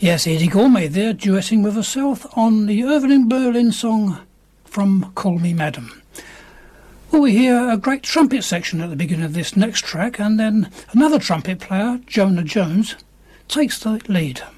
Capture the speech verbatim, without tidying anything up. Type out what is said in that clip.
Yes, Eddie Gourmet there, duetting with herself on the Irving Berlin song from Call Me Madam. Well, we hear a great trumpet section at the beginning of this next track, and then another trumpet player, Jonah Jones, takes the lead.